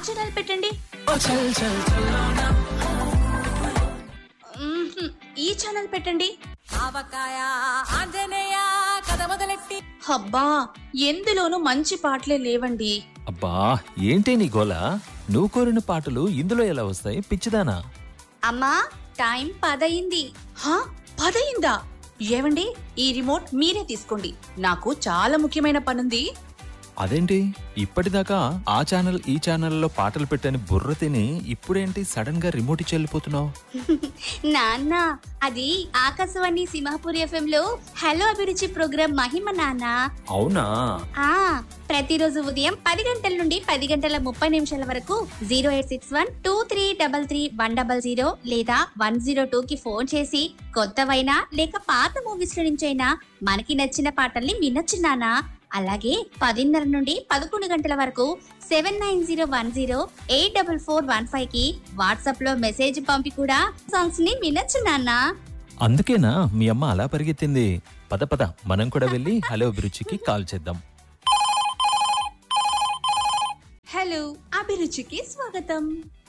Channel పెట్టండి. ఈ channel పెట్టండి. అబ్బా ఎందులోనూ మంచి పాటలే లేవండి. అబ్బా ఏంటి నీ గోల? నువ్వు కోరిన పాటలు ఇందులో ఎలా వస్తాయి పిచ్చిదానా? అమ్మా టైం 10 అయింది. 10 అయిందా? ఏవండి ఈ రిమోట్ మీరే తీసుకోండి, నాకు చాలా ముఖ్యమైన పనుంది. అదేంటి ఇప్పటిదాకా ఆ ఛానల్ ఈ ఛానల్లో పాటలు పెట్టని బుర్ర తిని ఇప్పుడేంటి సడన్ గా రిమోట్ ఇచ్చి వెళ్ళిపోతున్నావు? నాన్న అది ఆకాశవాణి సింహాపూర్ FM లో హలో అభిరుచి ప్రోగ్రాం మహిమ నాన్న. అవునా? ప్రతిరోజు ఉదయం 10 గంటల నుండి 10:30 వరకు 08612333 లేదా 102కి ఫోన్ చేసి కొత్తవైనా లేక పాత మూవీస్ లో నుంచైనా మనకి నచ్చిన పాటల్ని వినొచ్చు నాన్న. అలాగే 10:30 నుండి 11 గంటల వరకు 7901084415కి వాట్సాప్ లో మెసేజ్ పంపి కూడా సాంగ్స్ ని వినొచ్చు నాన్న. అందుకేనా మీ అమ్మ అలా పరిగెత్తింది? పద పద మనం కూడా వెళ్ళి హలో అభిరుచికి కాల్ చేద్దాం. హలో అభిరుచికి స్వాగతం.